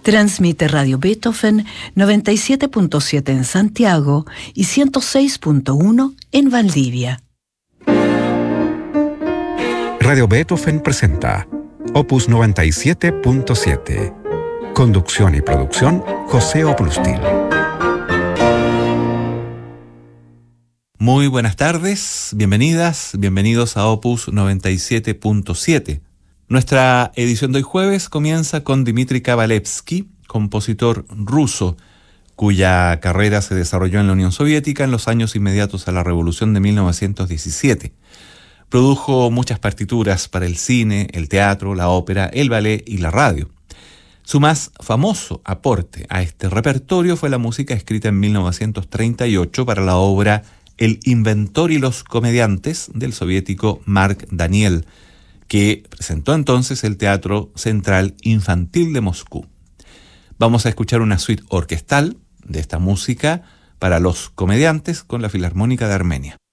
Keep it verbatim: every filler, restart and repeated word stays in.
Transmite Radio Beethoven noventa y siete punto siete en Santiago y ciento seis punto uno en Valdivia. Radio Beethoven presenta Opus noventa y siete punto siete. Conducción y producción, José Oplustil. Muy buenas tardes, bienvenidas, bienvenidos a Opus noventa y siete punto siete. Nuestra edición de hoy jueves comienza con Dmitri Kabalevsky, compositor ruso, cuya carrera se desarrolló en la Unión Soviética en los años inmediatos a la Revolución de mil novecientos diecisiete. Produjo muchas partituras para el cine, el teatro, la ópera, el ballet y la radio. Su más famoso aporte a este repertorio fue la música escrita en mil novecientos treinta y ocho para la obra El inventor y los comediantes del soviético Mark Daniel, que presentó entonces el Teatro Central Infantil de Moscú. Vamos a escuchar una suite orquestal de esta música para los comediantes con la Filarmónica de Armenia.